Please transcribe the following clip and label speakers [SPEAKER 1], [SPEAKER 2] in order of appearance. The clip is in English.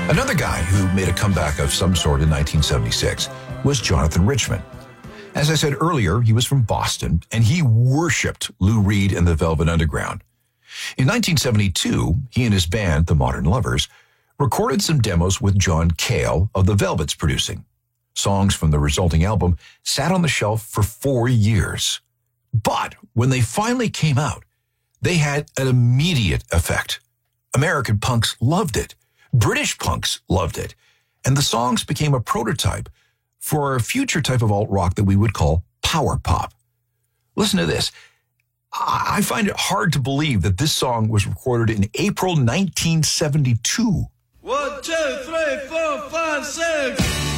[SPEAKER 1] Another guy who made a comeback of some sort in 1976 was Jonathan Richman. As I said earlier, he was from Boston, and he worshipped Lou Reed and the Velvet Underground. In 1972, he and his band, the Modern Lovers, recorded some demos with John Cale of the Velvets producing. Songs from the resulting album sat on the shelf for 4 years. But when they finally came out, they had an immediate effect. American punks loved it. British punks loved it. And the songs became a prototype for a future type of alt-rock that we would call power pop. Listen to this. I find it hard to believe that this song was recorded in April 1972.
[SPEAKER 2] 1, 2, 3, 4, 5, 6.